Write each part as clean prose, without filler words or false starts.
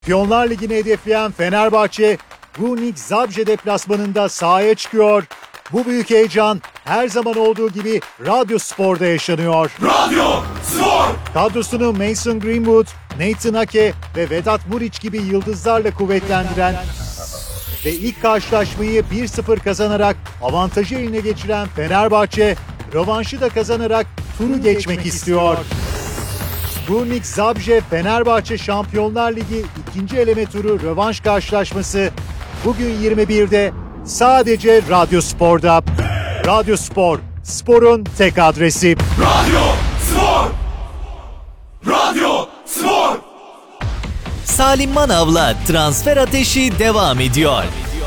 Şampiyonlar Ligi'ni hedefleyen Fenerbahçe, Gunik Zabrze deplasmanında sahaya çıkıyor. Bu büyük heyecan her zaman olduğu gibi Radyo Spor'da yaşanıyor. Radyo Spor! Kadrosunu Mason Greenwood, Nathan Ake ve Vedat Muriç gibi yıldızlarla kuvvetlendiren ve ilk karşılaşmayı 1-0 kazanarak avantajı eline geçiren Fenerbahçe, rövanşı da kazanarak turu geçmek istiyor. Gunik Zabrze Fenerbahçe Şampiyonlar Ligi 2. eleme turu rövanş karşılaşması bugün 21'de sadece Radyo Spor'da. Radyo Spor, sporun tek adresi. Radyo Spor! Radyo Spor! Salim Manav'la transfer ateşi devam ediyor.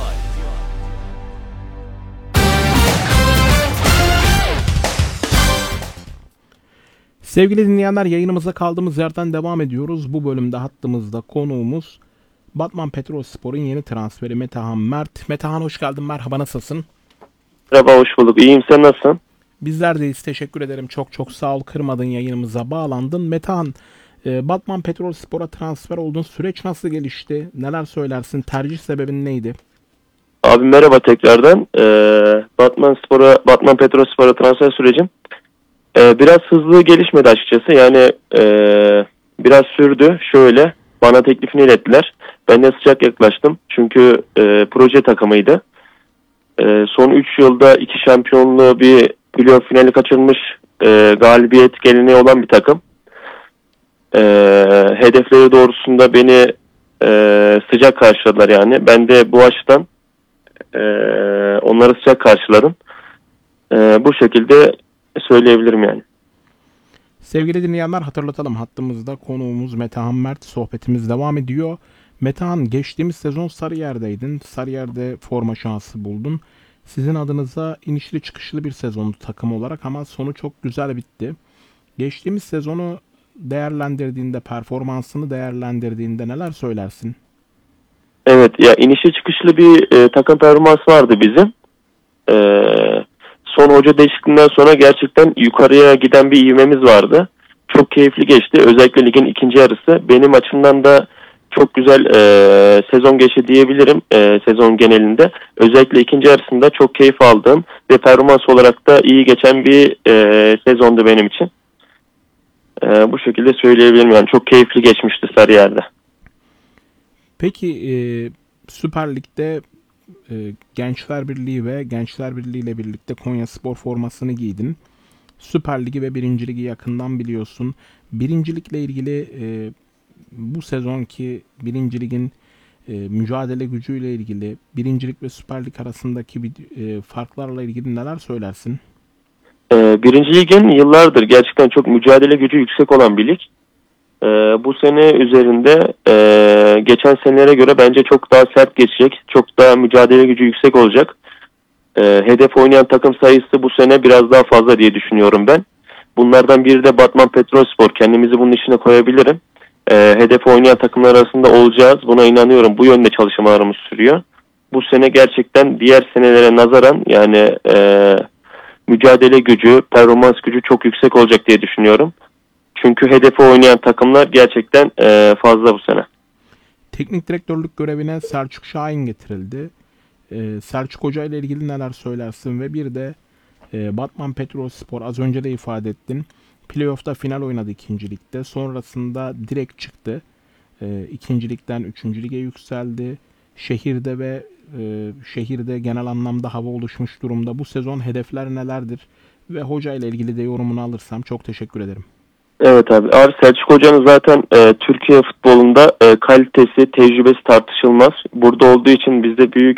Sevgili dinleyenler, yayınımıza kaldığımız yerden devam ediyoruz. Bu bölümde hattımızda konuğumuz Batman Petrolspor'un yeni transferi Metehan Mert. Metehan, hoş geldin, merhaba, nasılsın? Merhaba, hoş bulduk. İyiyim, sen nasılsın? Bizler deyiz, teşekkür ederim. Çok sağ ol, kırmadın, yayınımıza bağlandın. Metehan, Batman Petrolspor'a transfer olduğun süreç nasıl gelişti? Neler söylersin? Tercih sebebin neydi? Abi merhaba tekrardan. Batman Petrolspor'a transfer sürecim biraz hızlı gelişmedi açıkçası. Yani biraz sürdü. Şöyle, bana teklifini ilettiler. Ben de sıcak yaklaştım. Çünkü proje takımıydı. Son 3 yılda 2 şampiyonluğu, bir playoff finali kaçırmış, galibiyet geleneği olan bir takım. Hedefleri doğrusunda beni sıcak karşıladılar yani. Ben de bu açıdan onları sıcak karşıladım. Bu şekilde söyleyebilirim yani. Sevgili dinleyenler, hatırlatalım, hattımızda konuğumuz Metehan Mert, sohbetimiz devam ediyor. Metehan, geçtiğimiz sezon Sarıyer'deydin. Sarıyer'de forma şansı buldun. Sizin adınıza inişli çıkışlı bir sezondu takım olarak ama sonu çok güzel bitti. Geçtiğimiz sezonu değerlendirdiğinde, performansını değerlendirdiğinde neler söylersin? Evet, ya inişli çıkışlı bir takım performansı vardı bizim. Son hoca değişikliğinden sonra gerçekten yukarıya giden bir ivmemiz vardı. Çok keyifli geçti. Özellikle ligin ikinci yarısı. Benim açımdan da çok güzel sezon geçti diyebilirim sezon genelinde. Özellikle ikinci yarısında çok keyif aldığım ve performans olarak da iyi geçen bir sezondu benim için. Bu şekilde söyleyebilirim yani. Çok keyifli geçmişti Sarıyer'de. Peki Süper Lig'de Gençler Birliği ve Gençler Birliği ile birlikte Konyaspor formasını giydin. Süper Ligi ve 1. Ligi yakından biliyorsun. 1. Lig'le ilgili bu sezonki 1. Lig'in mücadele gücüyle ilgili, 1. Lig ve Süper Lig arasındaki farklarla ilgili neler söylersin? 1. Lig'in yıllardır gerçekten çok mücadele gücü yüksek olan bir lig. Bu sene üzerinde geçen senelere göre bence çok daha sert geçecek. Çok daha mücadele gücü yüksek olacak. Hedef oynayan takım sayısı bu sene biraz daha fazla diye düşünüyorum ben. Bunlardan biri de Batman Petrolspor. Kendimizi bunun içine koyabilirim. Hedef oynayan takımlar arasında olacağız. Buna inanıyorum. Bu yönde çalışmalarımız sürüyor. Bu sene gerçekten diğer senelere nazaran yani mücadele gücü, performans gücü çok yüksek olacak diye düşünüyorum. Çünkü hedefi oynayan takımlar gerçekten fazla bu sene. Teknik direktörlük görevine Selçuk Şahin getirildi. Selçuk Hoca ile ilgili neler söylersin ve bir de Batman Petrolspor, az önce de ifade ettin, playoff'ta final oynadı 2. Lig'de. Sonrasında direkt çıktı. 2. Lig'den 3. Lig'e yükseldi. Şehirde genel anlamda hava oluşmuş durumda. Bu sezon hedefler nelerdir? Ve hoca ile ilgili de yorumunu alırsam çok teşekkür ederim. Evet abi. Selçuk Hoca'nın zaten Türkiye futbolunda kalitesi, tecrübesi tartışılmaz. Burada olduğu için biz de büyük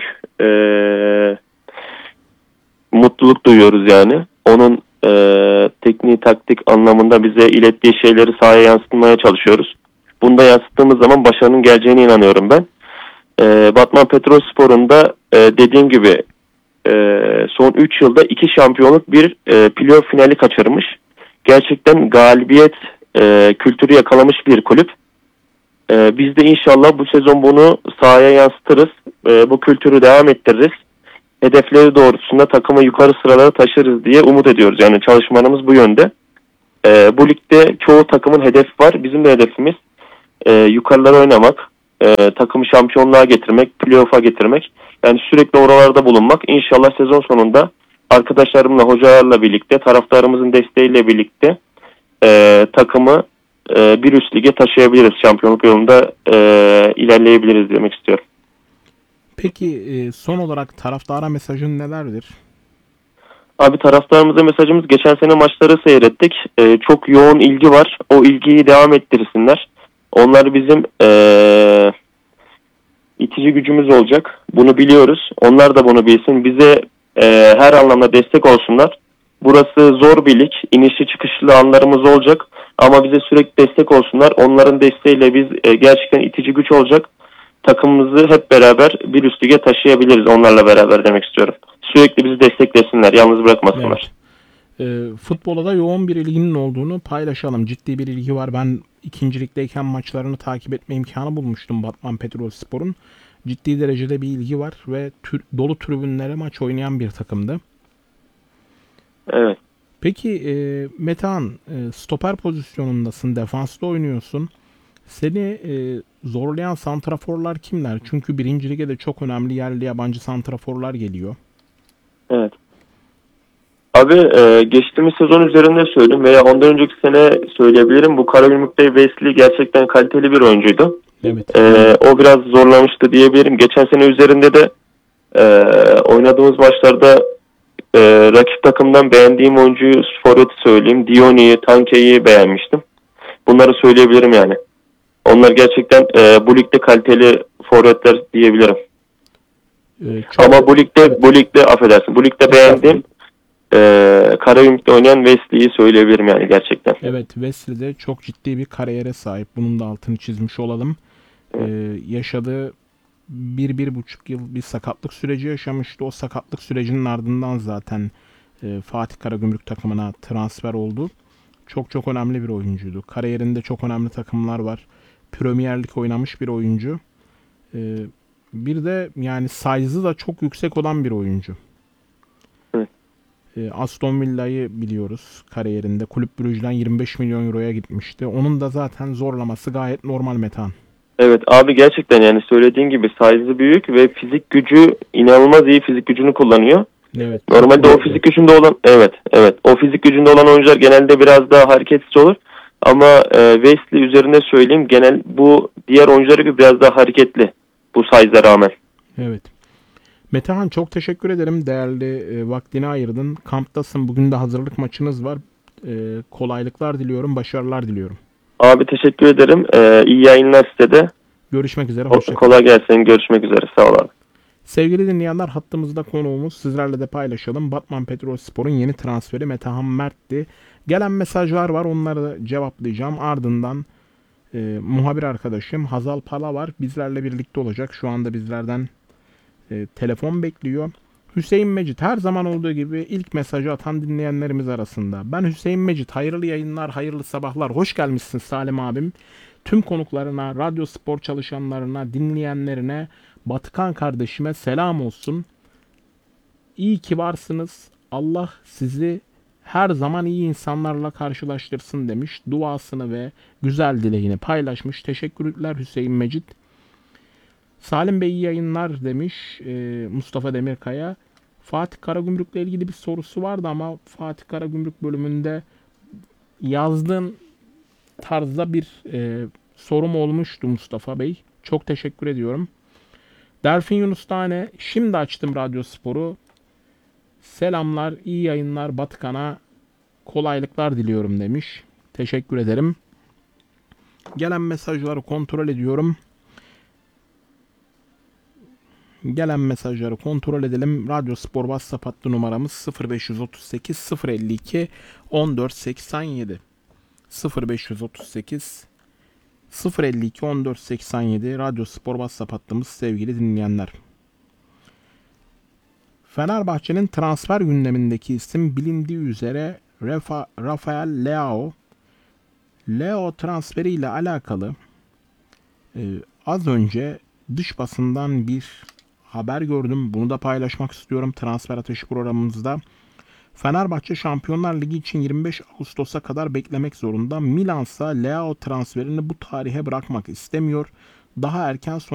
mutluluk duyuyoruz yani. Onun teknik, taktik anlamında bize ilettiği şeyleri sahaya yansıtmaya çalışıyoruz. Bunu da yansıttığımız zaman başarının geleceğine inanıyorum ben. Batman Petrolspor'un da dediğim gibi son 3 yılda 2 şampiyonluk, bir playoff finali kaçırmış. Gerçekten galibiyet kültürü yakalamış bir kulüp. Biz de inşallah bu sezon bunu sahaya yansıtırız. Bu kültürü devam ettiririz. Hedefleri doğrultusunda takımı yukarı sıralara taşırız diye umut ediyoruz. Yani çalışmalarımız bu yönde. Bu ligde çoğu takımın hedefi var. Bizim de hedefimiz yukarılara oynamak. takımı şampiyonluğa getirmek, playoff'a getirmek. Yani sürekli oralarda bulunmak. İnşallah sezon sonunda arkadaşlarımla, hocalarla birlikte, taraftarımızın desteğiyle birlikte takımı bir üst lige taşıyabiliriz. Şampiyonluk yolunda ilerleyebiliriz demek istiyorum. Peki son olarak taraftara mesajın nelerdir? Abi taraftarımıza mesajımız, geçen sene maçları seyrettik. Çok yoğun ilgi var. O ilgiyi devam ettirsinler. Onlar bizim itici gücümüz olacak. Bunu biliyoruz. Onlar da bunu bilsin. Bize her anlamda destek olsunlar. Burası zor bir lig. İnişli çıkışlı anlarımız olacak. Ama bize sürekli destek olsunlar. Onların desteğiyle biz gerçekten itici güç olacak. Takımımızı hep beraber bir üst lige taşıyabiliriz onlarla beraber demek istiyorum. Sürekli bizi desteklesinler, yalnız bırakmasınlar. Evet. Futbola da yoğun bir ilginin olduğunu paylaşalım. Ciddi bir ilgi var. Ben ikincilikteyken maçlarını takip etme imkanı bulmuştum Batman Petrolspor'un. Ciddi derecede bir ilgi var ve dolu tribünlere maç oynayan bir takımdı. Evet. Peki Metehan, stoper pozisyonundasın, defansta oynuyorsun. Seni zorlayan santraforlar kimler? Çünkü birinci lige de çok önemli yerli yabancı santraforlar geliyor. Evet. Abi geçtiğimiz sezon üzerinde söyleyeyim veya ondan önceki sene söyleyebilirim. Bu Karagümrük'te Wesley gerçekten kaliteli bir oyuncuydu. Evet. O biraz zorlamıştı diyebilirim. Geçen sene üzerinde de oynadığımız maçlarda rakip takımdan beğendiğim oyuncuyu, forvet söyleyeyim, Dioni'yi, Tanke'yi beğenmiştim. Bunları söyleyebilirim yani. Onlar gerçekten bu ligde kaliteli forvetler diyebilirim. Ama bu ligde affedersin. Bu ligde beğendiğim Karagümrük'te oynayan Wesley'i söyleyebilirim yani gerçekten. Evet, Wesley de çok ciddi bir kariyere sahip. Bunun da altını çizmiş olalım. Yaşadığı 1-1,5 yıl bir sakatlık süreci yaşamıştı. O sakatlık sürecinin ardından zaten Fatih Karagümrük takımına transfer oldu. Çok çok önemli bir oyuncuydu. Kariyerinde çok önemli takımlar var. Premier Lig oynamış bir oyuncu. Bir de yani size'ı da çok yüksek olan bir oyuncu. Evet. Aston Villa'yı biliyoruz kariyerinde. Kulüp Brugge'den 25 milyon euroya gitmişti. Onun da zaten zorlaması gayet normal Metehan. Evet abi gerçekten yani söylediğin gibi size'ı büyük ve fizik gücü inanılmaz iyi fizik gücünü kullanıyor. Evet. Normalde o fizik gücünde olan o fizik gücünde olan oyuncular genelde biraz daha hareketsiz olur. Ama Wesley üzerinde söyleyeyim genel bu diğer oyunculara göre biraz daha hareketli bu size'a rağmen. Evet. Metehan çok teşekkür ederim. Değerli vaktini ayırdın. Kamptasın. Bugün de hazırlık maçınız var. Kolaylıklar diliyorum. Başarılar diliyorum. Abi teşekkür ederim. İyi yayınlar size de. Görüşmek üzere. Hoşçakalın. Kolay gelsin. Görüşmek üzere. Sağ olun. Sevgili dinleyenler, hattımızda konuğumuz, sizlerle de paylaşalım. Batman Petrolspor'un yeni transferi Metehan Mert'ti. Gelen mesajlar var, onları da cevaplayacağım. Ardından muhabir arkadaşım Hazal Pala var. Bizlerle birlikte olacak. Şu anda bizlerden telefon bekliyor. Hüseyin Mecit her zaman olduğu gibi ilk mesajı atan dinleyenlerimiz arasında. Ben Hüseyin Mecit. Hayırlı yayınlar, hayırlı sabahlar. Hoş gelmişsin Salim abim. Tüm konuklarına, radyo spor çalışanlarına, dinleyenlerine, Batıkan kardeşime selam olsun. İyi ki varsınız. Allah sizi her zaman iyi insanlarla karşılaştırsın demiş. Duasını ve güzel dileğini paylaşmış. Teşekkürler Hüseyin Mecit. Salim Bey iyi yayınlar demiş Mustafa Demirkaya. Fatih Karagümrük'le ilgili bir sorusu vardı ama Fatih Karagümrük bölümünde yazdığın tarzda bir sorum olmuştu Mustafa Bey. Çok teşekkür ediyorum. Derfin Yunus Tane, şimdi açtım Radyo Spor'u. Selamlar, iyi yayınlar Batıkan'a kolaylıklar diliyorum demiş. Teşekkür ederim. Gelen mesajları kontrol ediyorum. Gelen mesajları kontrol edelim. Radyo Spor WhatsApp hattı numaramız 0538 052 1487 0538 052 1487 Radyo Spor WhatsApp hattımız sevgili dinleyenler. Fenerbahçe'nin transfer gündemindeki isim bilindiği üzere Rafael Leao. Leao transferiyle alakalı az önce dış basından bir haber gördüm. Bunu da paylaşmak istiyorum Transfer Ateşi programımızda. Fenerbahçe Şampiyonlar Ligi için 25 Ağustos'a kadar beklemek zorunda. Milansa Leao transferini bu tarihe bırakmak istemiyor. daha erken